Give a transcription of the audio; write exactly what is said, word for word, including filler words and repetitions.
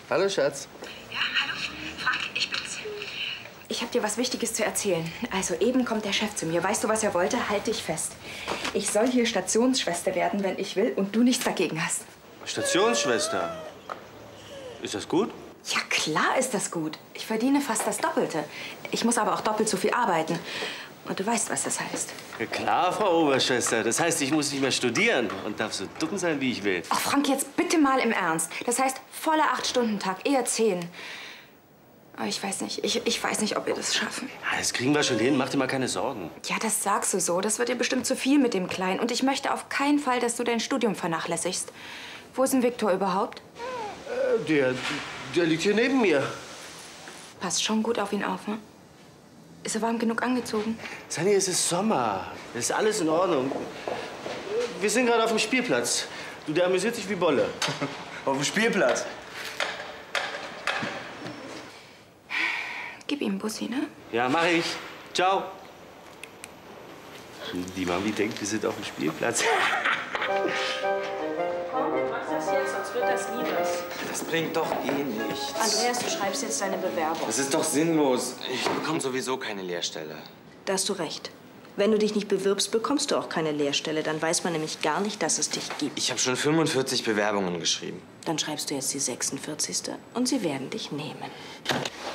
Hallo, Schatz. Ja, hallo, Frank, ich bin's. Ich habe dir was Wichtiges zu erzählen. Also eben kommt der Chef zu mir. Weißt du, was er wollte? Halt dich fest. Ich soll hier Stationsschwester werden, wenn ich will, und du nichts dagegen hast. Stationsschwester? Ist das gut? Ja, klar ist das gut. Ich verdiene fast das Doppelte. Ich muss aber auch doppelt so viel arbeiten. Und du weißt, was das heißt. Ja, klar, Frau Oberschwester. Das heißt, ich muss nicht mehr studieren und darf so dumm sein, wie ich will. Ach, Frank, jetzt bitte mal im Ernst. Das heißt, voller Acht-Stunden-Tag, eher zehn. Aber ich weiß nicht, ich, ich weiß nicht, ob wir das schaffen. Ja, das kriegen wir schon hin. Mach dir mal keine Sorgen. Ja, das sagst du so. Das wird dir bestimmt zu viel mit dem Kleinen. Und ich möchte auf keinen Fall, dass du dein Studium vernachlässigst. Wo ist denn Viktor überhaupt? Äh, der, der liegt hier neben mir. Passt schon gut auf ihn auf, ne? Ist er warm genug angezogen? Sanni, es ist Sommer. Es ist alles in Ordnung. Wir sind gerade auf dem Spielplatz. Du, der amüsiert sich wie Bolle. Auf dem Spielplatz? Gib ihm einen Bussi, ne? Ja, mach ich. Ciao. Die Mami denkt, wir sind auf dem Spielplatz. Komm, mach das jetzt, sonst wird das nie was. Das bringt doch eh nichts. Andreas, du schreibst jetzt deine Bewerbung. Das ist doch sinnlos. Ich bekomme sowieso keine Lehrstelle. Da hast du recht. Wenn du dich nicht bewirbst, bekommst du auch keine Lehrstelle. Dann weiß man nämlich gar nicht, dass es dich gibt. Ich habe schon fünfundvierzig Bewerbungen geschrieben. Dann schreibst du jetzt die sechsundvierzigste und sie werden dich nehmen.